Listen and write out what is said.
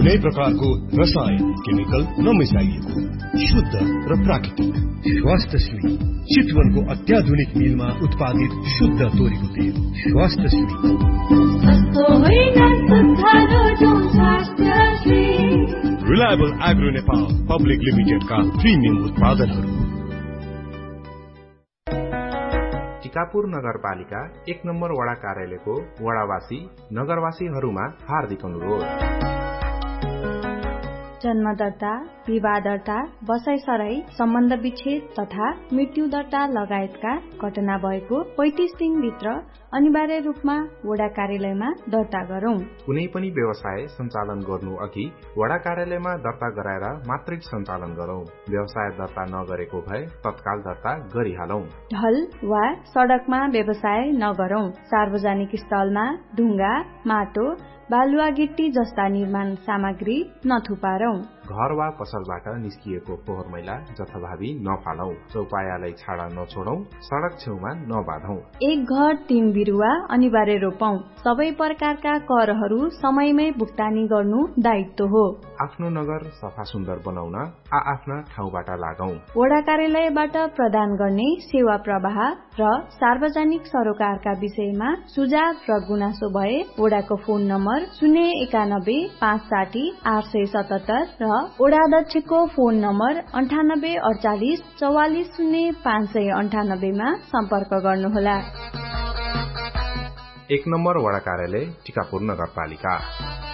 कुनै प्रकारको रसायन केमिकल नमिसाइएको शुद्ध र प्राकृतिक स्वास्थ्यश्री चितवनको अत्याधुनिक मिलमा उत्पादित शुद्ध तोरीको तेल स्वास्थ्यश्री। रिलायबल एग्रो नेपाल पब्लिक लिमिटेडका प्रिमियम उत्पादनहरू। टिकापुर नगरपालिका 1 नम्बर वडा कार्यालयको वडावासी नगरवासीहरूमा हार्दिक अनुरोध। जन्म दर्ता, विवाह दर्ता, बसाइसराई, सम्बन्ध विच्छेद तथा मृत्यु दर्ता लगायतका घटना भएको 35 दिनभित्र अनिवार्य रूपमा वडा कार्यालयमा दर्ता गरौं। कुनै पनि व्यवसाय सञ्चालन गर्नु अघि वडा कार्यालयमा दर्ता गराएर मात्रै सञ्चालन गरौं। व्यवसाय दर्ता नगरेको भए तत्काल दर्ता गरिहालौं। ढल वा सड़कमा व्यवसाय नगरौं। सार्वजनिक स्थलमा ढुङ्गा, माटो, बालुवा गिट्टी जस्ता निर्माण सामग्री नथुपारौं। घर वा पसलबाट निस्किएको फोहोर मैला जथाभावी नफालौं। चौपायालाई छाडा नछोडौं। सड़क छेउमा नबाँधौं। एक घर 3 बिरुवा अनिवार्य रोपौं। सबै प्रकारका करहरू समयमै भुक्तानी गर्नु दायित्व हो। आफ्नो नगर सफा सुन्दर बनाउन आफ्ना ठाउँबाट लागौं। वडा कार्यालयबाट प्रदान गर्ने सेवा प्रवाह र सार्वजनिक सरोकारका विषयमा सुझाव र गुनासो भए वडाको फोन नम्बर 091 560 877 र वडाध्यक्षको फोन नम्बर 9848 44 0598 मा सम्पर्क गर्नुहोला। 1 नम्बर वडा कार्यालय टिकापुर नगरपालिका।